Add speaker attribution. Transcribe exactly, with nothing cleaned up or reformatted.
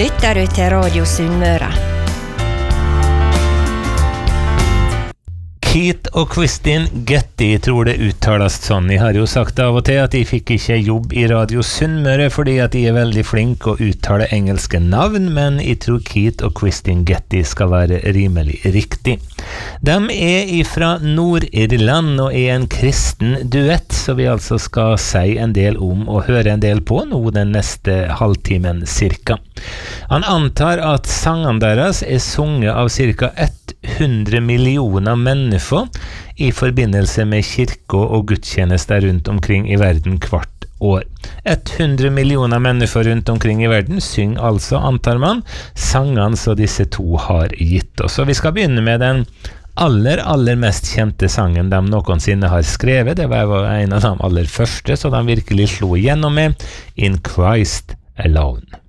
Speaker 1: lytter du til Radio Sunnmøre.
Speaker 2: Keith og Kristin Getty tror det uttales sånn. Jeg har jo sagt av og til at de fikk ikke jobb i Radio Sunnmøre fordi at de er veldig flinke å uttale engelske navn, men jeg tror Keith og Kristin Getty skal være rimelig riktig. De er ifra Nord-Irland og er en kristen duett, så vi altså skal si en del om og høre en del på nå den neste halvtimen cirka. Han antar at sangene deres er sunget av cirka hundre millioner mennesker i forbindelse med kirke og gudstjenester rundt omkring i verden hvert år. hundre millioner mennesker rundt omkring i verden synger altså, antar man, sangene som disse to har gitt oss. Og vi skal begynne med den aller, aller mest kjente sangen de noensinne har skrevet. Det var en av de aller første, så de virkelig slo igjennom med In Christ Alone.